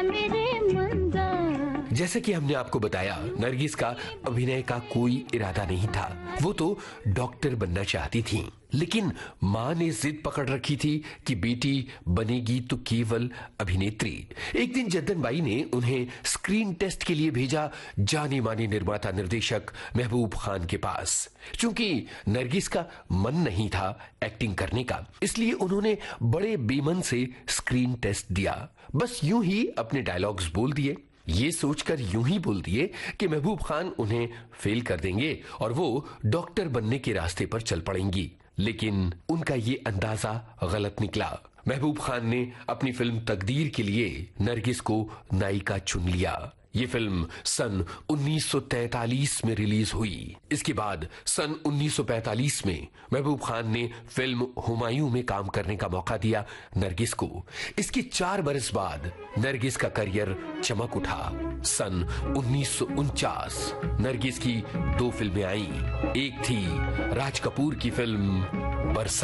जैसे कि हमने आपको बताया, नरगिस का अभिनय का कोई इरादा नहीं था। वो तो डॉक्टर बनना चाहती थी, लेकिन माँ ने जिद पकड़ रखी थी कि बेटी बनेगी तो केवल अभिनेत्री। एक दिन जद्दन बाई ने उन्हें स्क्रीन टेस्ट के लिए भेजा जाने माने निर्माता निर्देशक महबूब खान के पास। चूंकि नरगिस का मन नहीं था एक्टिंग करने का, इसलिए उन्होंने बड़े बेमन से स्क्रीन टेस्ट दिया। बस यूं ही अपने डायलॉग्स बोल दिए, ये सोचकर यूं ही बोल दिए कि महबूब खान उन्हें फेल कर देंगे और वो डॉक्टर बनने के रास्ते पर चल पड़ेंगी। लेकिन उनका ये अंदाजा गलत निकला। महबूब खान ने अपनी फिल्म तकदीर के लिए नरगिस को नायिका चुन लिया। ये फिल्म सन 1943 में रिलीज हुई। इसके बाद सन 1945 में महबूब खान ने फिल्म हुमायूं में काम करने का मौका दिया नरगिस को। इसके 4 बरस बाद नरगिस का करियर चमक उठा। सन 1949 नरगिस की 2 फिल्में आईं। एक थी राज कपूर की फिल्म बरसात।